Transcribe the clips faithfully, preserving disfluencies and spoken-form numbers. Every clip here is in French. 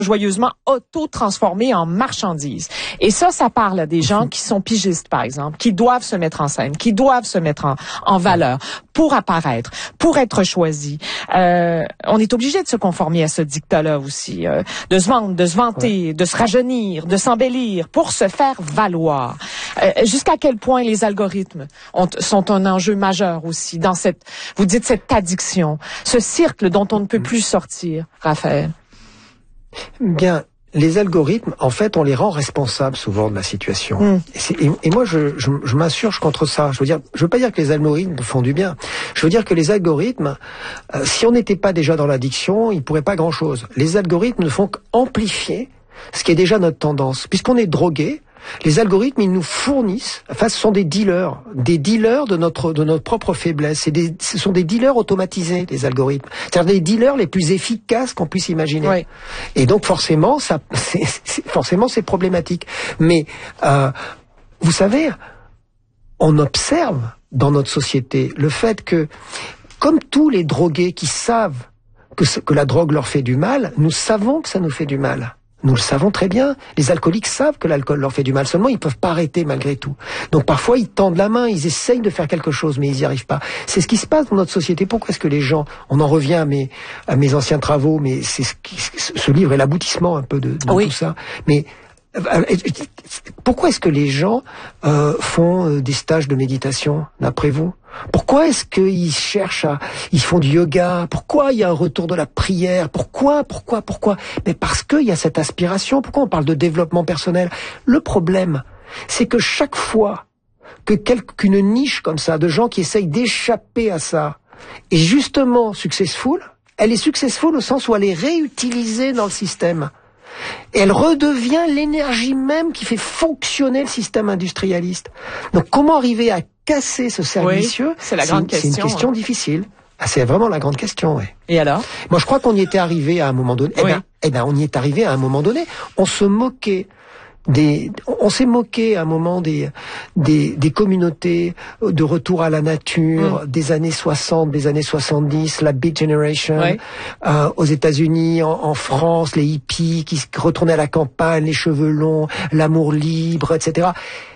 joyeusement auto-transformés en marchandises. Et ça, ça parle à des gens qui sont pigistes, par exemple, qui doivent se mettre en scène, qui doivent se mettre en, en valeur pour apparaître, pour être choisis. Euh, on est obligé de se conformer à ce dictat-là aussi, euh, de se vendre, de se vanter, ouais. de se rajeunir, de s'embellir pour se faire valoir. Euh, jusqu'à quel point les algorithmes ont, sont un enjeu majeur aussi dans cette, vous dites cette addiction, ce cercle dont on ne peut plus sortir, Raphaël? Bien, les algorithmes, en fait, on les rend responsables souvent de la situation. Mm. Et, et, et moi, je, je, je m'insurge contre ça. Je veux dire, je veux pas dire que les algorithmes font du bien. Je veux dire que les algorithmes, euh, si on n'était pas déjà dans l'addiction, ils pourraient pas grand-chose. Les algorithmes ne font qu'amplifier ce qui est déjà notre tendance. Puisqu'on est drogué, les algorithmes, ils nous fournissent, enfin, ce sont des dealers, des dealers de notre de notre propre faiblesse. C'est des, ce sont des dealers automatisés, les algorithmes. C'est-à-dire des dealers les plus efficaces qu'on puisse imaginer. Oui. Et donc forcément, ça, c'est, c'est, forcément, c'est problématique. Mais euh, vous savez, on observe dans notre société le fait que, comme tous les drogués qui savent que que la drogue leur fait du mal, nous savons que ça nous fait du mal. Nous le savons très bien. Les alcooliques savent que l'alcool leur fait du mal. Seulement, ils peuvent pas arrêter malgré tout. Donc, parfois, ils tendent la main, ils essayent de faire quelque chose, mais ils y arrivent pas. C'est ce qui se passe dans notre société. Pourquoi est-ce que les gens, on en revient à mes, à mes anciens travaux, mais c'est ce, qui, ce livre est l'aboutissement un peu de, de oui. tout ça. Mais, pourquoi est-ce que les gens euh, font des stages de méditation, d'après vous? Pourquoi est-ce qu'ils cherchent à... Ils font du yoga? Pourquoi il y a un retour de la prière? Pourquoi? Pourquoi? Pourquoi? Mais parce qu'il y a cette aspiration. Pourquoi on parle de développement personnel? Le problème, c'est que chaque fois que qu'une niche comme ça, de gens qui essayent d'échapper à ça, est justement successful, elle est successful au sens où elle est réutilisée dans le système. Et elle redevient l'énergie même qui fait fonctionner le système industrialiste. Donc comment arriver à casser ce cercle vicieux? Oui, c'est la grande c'est, question. C'est une question hein. difficile. Ah, c'est vraiment la grande question, oui. Et alors? Moi, je crois qu'on y était arrivé à un moment donné. Eh oui. ben, eh ben, on y est arrivé à un moment donné. On se moquait des, on s'est moqué à un moment des, des, des communautés de retour à la nature, mm. des années soixante, des années soixante-dix, la Big Generation, oui. euh, aux États-Unis, en, en France, les hippies qui retournaient à la campagne, les cheveux longs, l'amour libre, et cetera.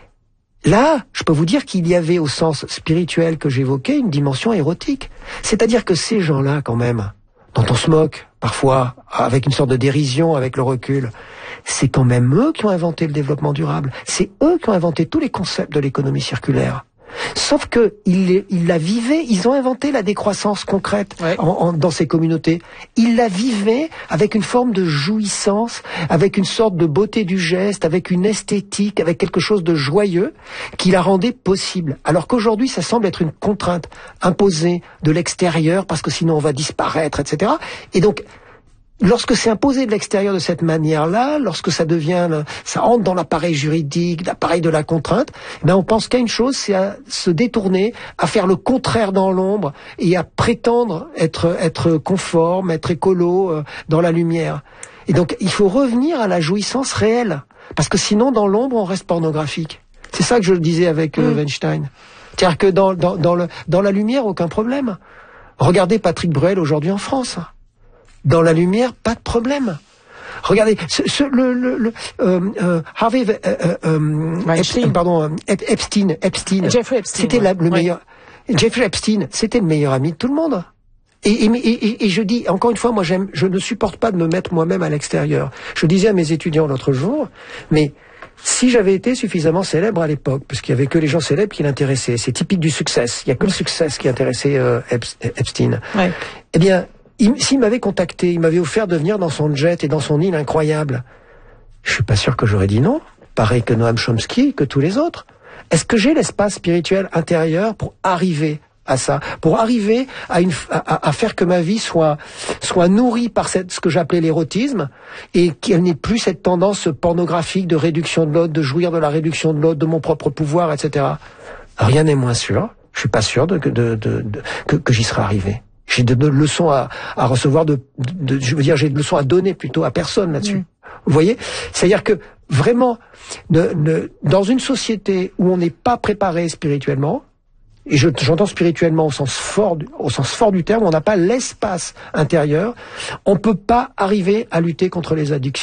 Là, je peux vous dire qu'il y avait, au sens spirituel que j'évoquais, une dimension érotique. C'est-à-dire que ces gens-là, quand même, dont on se moque, parfois, avec une sorte de dérision, avec le recul, c'est quand même eux qui ont inventé le développement durable. C'est eux qui ont inventé tous les concepts de l'économie circulaire. Sauf que ils, ils la vivaient, ils ont inventé la décroissance concrète ouais. en, en, dans ces communautés. Ils la vivaient avec une forme de jouissance, avec une sorte de beauté du geste, avec une esthétique, avec quelque chose de joyeux qui la rendait possible. Alors qu'aujourd'hui, ça semble être une contrainte imposée de l'extérieur parce que sinon on va disparaître, et cetera. Et donc, lorsque c'est imposé de l'extérieur de cette manière-là, lorsque ça devient, ça entre dans l'appareil juridique, l'appareil de la contrainte, ben on pense qu'à une chose, c'est à se détourner, à faire le contraire dans l'ombre et à prétendre être être conforme, être écolo euh, dans la lumière. Et donc il faut revenir à la jouissance réelle, parce que sinon dans l'ombre on reste pornographique. C'est ça que je le disais avec euh, mmh. Weinstein. C'est-à-dire que dans dans dans le dans la lumière aucun problème. Regardez Patrick Bruel aujourd'hui en France. Dans la lumière, pas de problème. Regardez, ce, ce, le, le, le euh, euh, Harvey, euh, euh, Epstein, pardon, Epstein, Epstein, Jeffrey Epstein, c'était ouais. la, le ouais. meilleur. Jeffrey Epstein, c'était le meilleur ami de tout le monde. Et, et, et, et je dis encore une fois, moi, j'aime, je ne supporte pas de me mettre moi-même à l'extérieur. Je disais à mes étudiants l'autre jour, mais si j'avais été suffisamment célèbre à l'époque, parce qu'il y avait que les gens célèbres qui l'intéressaient, c'est typique du succès. Il y a que le succès qui intéressait euh, Epstein. Ouais. Eh bien. Il, s'il m'avait contacté, il m'avait offert de venir dans son jet et dans son île incroyable, je suis pas sûr que j'aurais dit non. Pareil que Noam Chomsky, que tous les autres. Est-ce que j'ai l'espace spirituel intérieur pour arriver à ça, pour arriver à, une, à, à faire que ma vie soit soit nourrie par cette, ce que j'appelais l'érotisme, et qu'elle n'ait plus cette tendance pornographique de réduction de l'autre, de jouir de la réduction de l'autre, de mon propre pouvoir, et cetera. Rien n'est moins sûr. Je suis pas sûr de, de, de, de, que, que j'y serai arrivé. J'ai de, de leçons à, à recevoir, de, de, je veux dire, j'ai de leçons à donner plutôt à personne là-dessus. Mmh. Vous voyez? C'est-à-dire que vraiment, de, de, dans une société où on n'est pas préparé spirituellement, et je, j'entends spirituellement au sens fort, au sens fort du terme, on n'a pas l'espace intérieur, on peut pas arriver à lutter contre les addictions.